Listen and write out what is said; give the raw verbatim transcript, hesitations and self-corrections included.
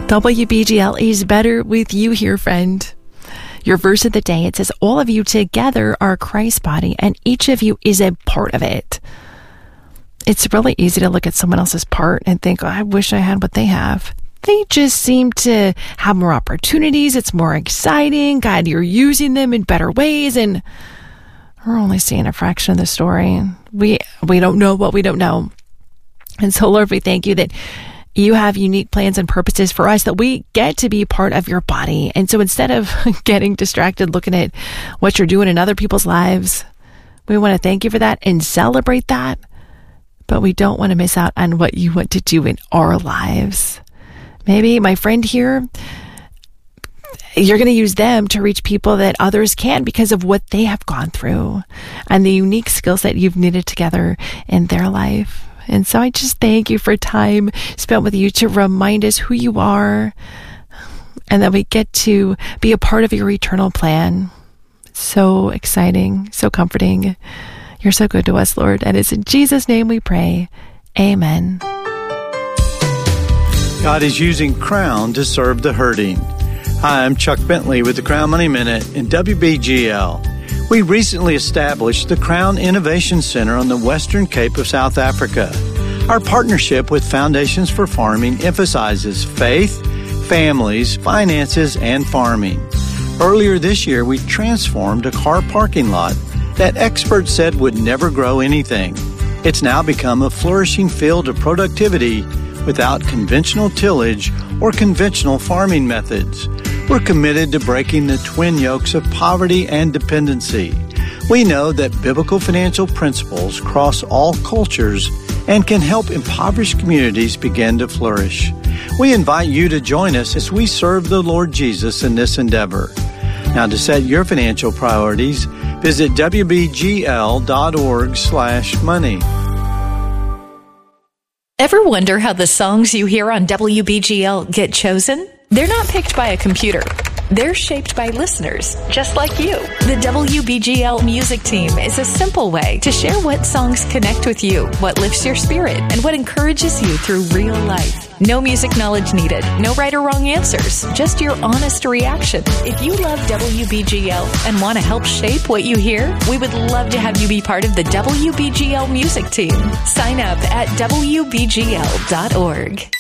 W B G L is better with you here, friend. Your verse of the day, it says, all of you together are Christ's body, and each of you is a part of it. It's really easy to look at someone else's part and think, oh, I wish I had what they have. They just seem to have more opportunities. It's more exciting. God, you're using them in better ways, and we're only seeing a fraction of the story. We we don't know what we don't know. And so, Lord, we thank you that you have unique plans and purposes for us, that we get to be part of your body. And so instead of getting distracted looking at what you're doing in other people's lives, we want to thank you for that and celebrate that. But we don't want to miss out on what you want to do in our lives. Maybe my friend here, you're going to use them to reach people that others can't because of what they have gone through and the unique skills that you've knitted together in their life. And so I just thank you for time spent with you to remind us who you are and that we get to be a part of your eternal plan. So exciting, so comforting. You're so good to us, Lord. And it's in Jesus' name we pray. Amen. God is using Crown to serve the hurting. Hi, I'm Chuck Bentley with the Crown Money Minute in W B G L. We recently established the Crown Innovation Center on the Western Cape of South Africa. Our partnership with Foundations for Farming emphasizes faith, families, finances, and farming. Earlier this year, we transformed a car parking lot that experts said would never grow anything. It's now become a flourishing field of productivity without conventional tillage or conventional farming methods. We're committed to breaking the twin yokes of poverty and dependency. We know that biblical financial principles cross all cultures and can help impoverished communities begin to flourish. We invite you to join us as we serve the Lord Jesus in this endeavor. Now, to set your financial priorities, visit W B G L dot org slash money. Ever wonder how the songs you hear on W B G L get chosen? They're not picked by a computer. They're shaped by listeners, just like you. The W B G L Music Team is a simple way to share what songs connect with you, what lifts your spirit, and what encourages you through real life. No music knowledge needed, no right or wrong answers, just your honest reaction. If you love W B G L and want to help shape what you hear, we would love to have you be part of the W B G L Music Team. Sign up at W B G L dot org.